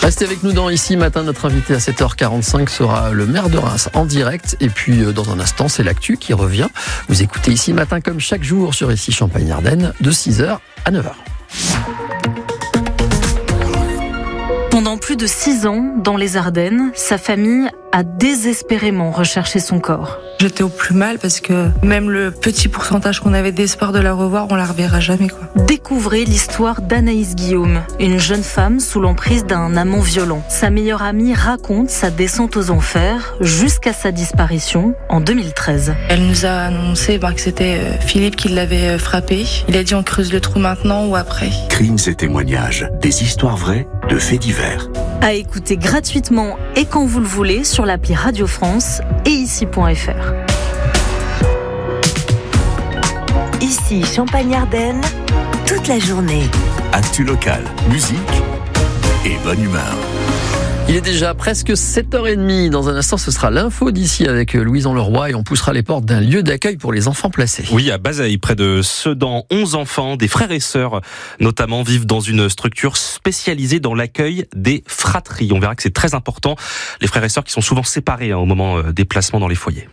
Restez avec nous dans Ici Matin. Notre invité à 7h45 sera le maire de Reims en direct. Et puis dans un instant, c'est l'actu qui revient. Vous écoutez Ici Matin comme chaque jour sur Ici Champagne-Ardenne de 6h à 9h. Pendant plus de 6 ans, dans les Ardennes, sa famille a désespérément recherché son corps. J'étais au plus mal parce que même le petit pourcentage qu'on avait d'espoir de la revoir, on la reverra jamais, quoi. Découvrez l'histoire d'Anaïs Guillaume, une jeune femme sous l'emprise d'un amant violent. Sa meilleure amie raconte sa descente aux enfers jusqu'à sa disparition en 2013. Elle nous a annoncé que c'était Philippe qui l'avait frappé. Il a dit on creuse le trou maintenant ou après. Crimes et témoignages, des histoires vraies de faits divers. À écouter gratuitement et quand vous le voulez sur l'appli Radio France et ici.fr. Ici, Champagne-Ardenne, toute la journée. Actu locale, musique et bonne humeur. Il est déjà presque 7h30. Dans un instant, ce sera l'info d'ici avec Louison Leroy et on poussera les portes d'un lieu d'accueil pour les enfants placés. Oui, à Bazeilles, près de Sedan, 11 enfants, des frères et sœurs notamment, vivent dans une structure spécialisée dans l'accueil des fratries. On verra que c'est très important. Les frères et sœurs qui sont souvent séparés au moment des placements dans les foyers.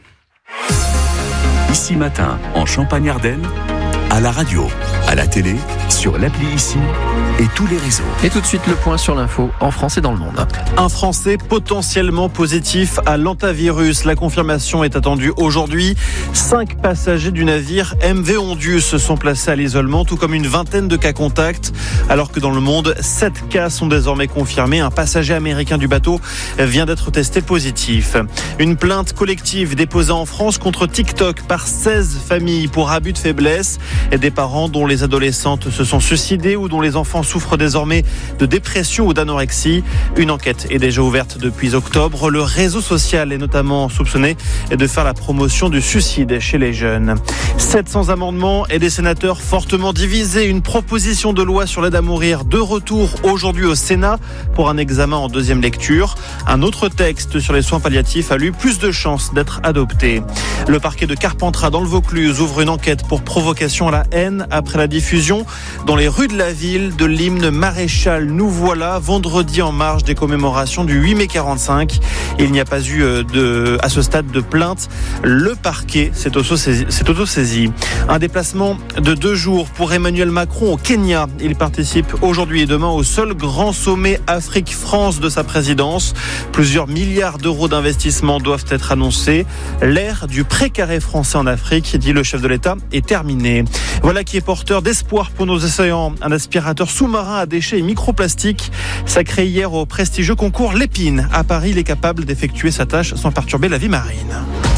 Ici Matin, en Champagne-Ardenne, à la radio, à la télé, sur l'appli Ici et tous les réseaux. Et tout de suite, le point sur l'info en France et dans le monde. Un Français potentiellement positif à l'hantavirus. La confirmation est attendue aujourd'hui. 5 passagers du navire MV Ondius se sont placés à l'isolement, tout comme une vingtaine de cas contacts. Alors que dans le monde, 7 cas sont désormais confirmés. Un passager américain du bateau vient d'être testé positif. Une plainte collective déposée en France contre TikTok par 16 familles pour abus de faiblesse. Et des parents dont les adolescentes se sont suicidées ou dont les enfants souffrent désormais de dépression ou d'anorexie. Une enquête est déjà ouverte depuis octobre. Le réseau social est notamment soupçonné de faire la promotion du suicide chez les jeunes. 700 amendements et des sénateurs fortement divisés. Une proposition de loi sur l'aide à mourir de retour aujourd'hui au Sénat pour un examen en deuxième lecture. Un autre texte sur les soins palliatifs a eu plus de chances d'être adopté. Le parquet de Carpentras dans le Vaucluse ouvre une enquête pour provocation à la haine après la diffusion dans les rues de la ville de l'hymne Maréchal Nous voilà vendredi en marge des commémorations du 8 mai 45. Il n'y a pas eu à ce stade de plainte. Le parquet s'est auto-saisi. Un déplacement de 2 jours pour Emmanuel Macron au Kenya. Il participe aujourd'hui et demain au seul grand sommet Afrique-France de sa présidence. Plusieurs milliards d'euros d'investissement doivent être annoncés. L'ère du précaré français en Afrique, dit le chef de l'État, est terminée. Voilà qui est porteur d'espoir pour nos océans. Un aspirateur sous-marin à déchets et microplastiques, sacré hier au prestigieux concours Lépine. À Paris, il est capable d'effectuer sa tâche sans perturber la vie marine.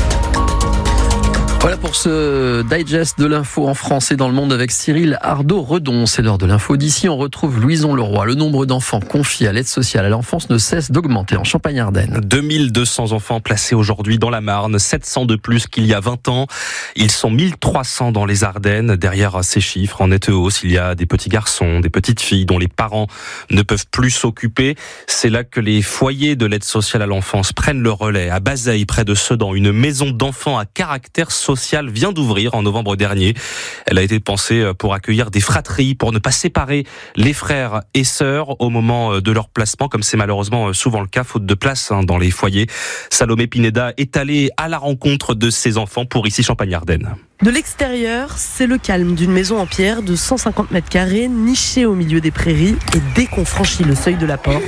Voilà pour ce digest de l'info en France et dans le monde avec Cyril Ardo-Redon. C'est l'heure de l'info d'ici. On retrouve Louison Leroy. Le nombre d'enfants confiés à l'aide sociale à l'enfance ne cesse d'augmenter en Champagne-Ardenne. 2200 enfants placés aujourd'hui dans la Marne, 700 de plus qu'il y a 20 ans. Ils sont 1300 dans les Ardennes. Derrière ces chiffres, en nette hausse, il y a des petits garçons, des petites filles dont les parents ne peuvent plus s'occuper. C'est là que les foyers de l'aide sociale à l'enfance prennent le relais. À Bazeilles, près de Sedan, une maison d'enfants à caractère social vient d'ouvrir en novembre dernier. Elle a été pensée pour accueillir des fratries, pour ne pas séparer les frères et sœurs au moment de leur placement, comme c'est malheureusement souvent le cas, faute de place dans les foyers. Salomé Pineda est allée à la rencontre de ses enfants pour Ici Champagne-Ardenne. De l'extérieur, c'est le calme d'une maison en pierre de 150 mètres carrés, nichée au milieu des prairies. Et dès qu'on franchit le seuil de la porte,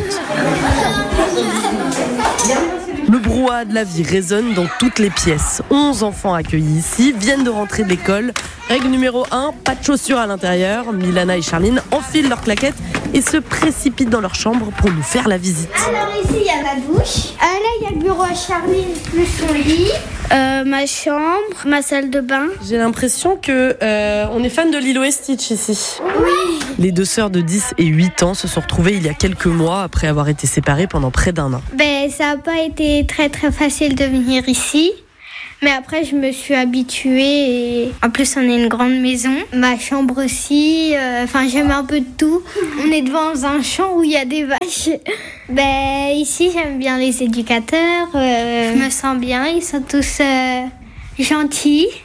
le brouhaha de la vie résonne dans toutes les pièces. 11 enfants accueillis ici viennent de rentrer de l'école. Règle numéro 1, pas de chaussures à l'intérieur. Milana et Charline enfilent leurs claquettes et se précipitent dans leur chambre pour nous faire la visite. Alors ici, il y a la douche. Là, il y a le bureau à Charline, plus son lit. Ma chambre, ma salle de bain. J'ai l'impression que on est fan de Lilo et Stitch ici. Oui. Les 2 sœurs de 10 et 8 ans se sont retrouvées il y a quelques mois après avoir été séparées pendant près d'1 an. Ça n'a pas été très très facile de venir ici. Mais après, je me suis habituée. Et en plus, on est une grande maison. Ma chambre aussi. J'aime un peu de tout. On est devant un champ où il y a des vaches. Ici, j'aime bien les éducateurs. Je me sens bien. Ils sont tous gentils.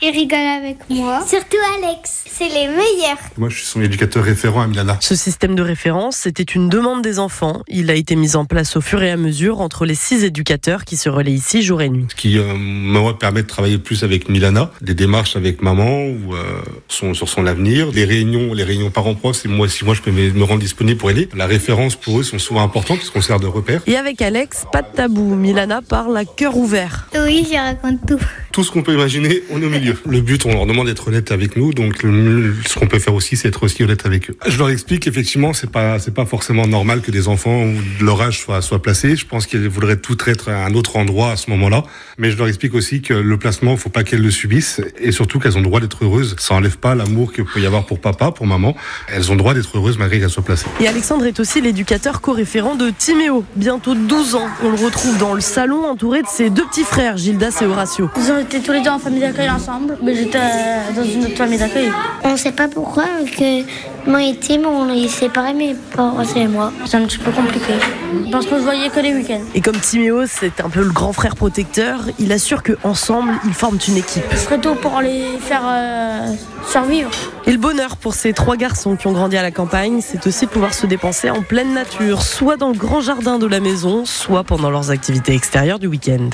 Ils rigolent avec moi. Surtout Alex. C'est les meilleurs. Moi, je suis son éducateur référent à Milana. Ce système de référence, c'était une demande des enfants. Il a été mis en place au fur et à mesure entre les 6 éducateurs qui se relaient ici jour et nuit. Ce qui me permet de travailler plus avec Milana, des démarches avec maman ou sur son avenir, les réunions parents-prof, si moi je peux me rendre disponible pour aider. La référence pour eux sont souvent importantes parce qu'on sert de repère. Et avec Alex, pas de tabou. Milana parle à cœur ouvert. Oui, je raconte tout. Tout ce qu'on peut imaginer, on est au milieu. Le but, on leur demande d'être honnête avec nous, donc ce qu'on peut faire aussi, c'est être aussi honnête avec eux. Je leur explique qu'effectivement, c'est pas forcément normal que des enfants de leur âge soient placés. Je pense qu'ils voudraient tout être à un autre endroit à ce moment-là. Mais je leur explique aussi que le placement, faut pas qu'elles le subissent et surtout qu'elles ont le droit d'être heureuses. Ça enlève pas l'amour qu'il peut y avoir pour papa, pour maman. Elles ont le droit d'être heureuses malgré qu'elles soient placées. Et Alexandre est aussi l'éducateur co-référent de Timéo, bientôt 12 ans. On le retrouve dans le salon entouré de ses 2 petits frères, Gildas et Horacio. Ils ont été tous les deux en famille d'accueil ensemble, mais j'étais dans une autre famille d'accueil. On ne sait pas pourquoi que moi et Tim, on est séparés, mais pas Horacio et moi. C'est un petit peu compliqué. Parce que je voyais que les week-ends. Et comme Timéo, c'est un peu le grand frère protecteur, il assure qu'ensemble, ils forment une équipe. Je ferai tout pour les faire survivre. Et le bonheur pour ces 3 garçons qui ont grandi à la campagne, c'est aussi de pouvoir se dépenser en pleine nature, soit dans le grand jardin de la maison, soit pendant leurs activités extérieures du week-end.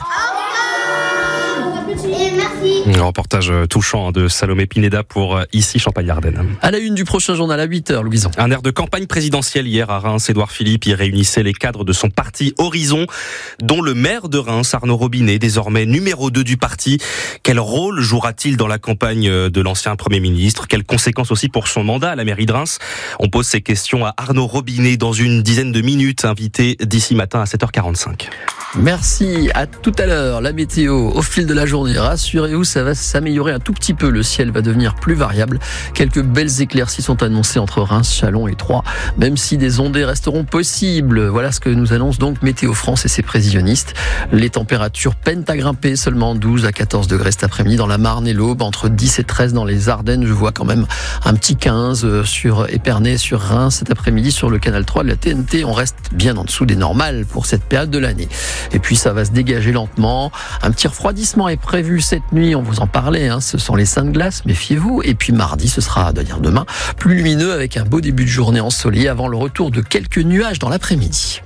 Un reportage touchant de Salomé Pineda pour ici Champagne-Ardenne. À la une du prochain journal à 8h, Louison. Un air de campagne présidentielle hier à Reims. Édouard Philippe y réunissait les cadres de son parti Horizon, dont le maire de Reims, Arnaud Robinet, désormais numéro 2 du parti. Quel rôle jouera-t-il dans la campagne de l'ancien Premier ministre? Quelles conséquences aussi pour son mandat à la mairie de Reims? On pose ces questions à Arnaud Robinet dans une dizaine de minutes, invité d'ici matin à 7h45. Merci, à tout à l'heure. La météo au fil de la journée. Rassurez-vous, ça va s'améliorer un tout petit peu. Le ciel va devenir plus variable. Quelques belles éclaircies sont annoncées entre Reims, Châlons et Troyes, même si des ondées resteront possibles. Voilà ce que nous annonce donc Météo France et ses prévisionnistes. Les températures peinent à grimper, seulement 12 à 14 degrés cet après-midi dans la Marne et l'Aube, entre 10 et 13 dans les Ardennes. Je vois quand même un petit 15 sur Épernay, sur Reims cet après-midi, sur le canal 3 de la TNT. On reste bien en dessous des normales pour cette période de l'année. Et puis ça va se dégager lentement. Un petit refroidissement est prévu cette nuit, on vous en parlait, ce sont les seins de glace, méfiez-vous. Et puis mardi, ce sera d'ailleurs demain, plus lumineux avec un beau début de journée ensoleillé avant le retour de quelques nuages dans l'après-midi.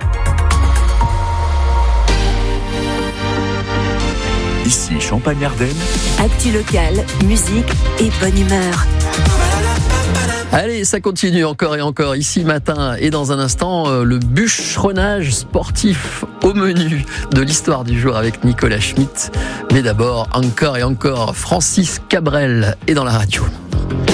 Ici Champagne-Ardenne. Actu locale, musique et bonne humeur. Allez, ça continue encore et encore ici matin et dans un instant, le bûcheronnage sportif au menu de l'histoire du jour avec Nicolas Schmitt. Mais d'abord, encore et encore, Francis Cabrel est dans la radio.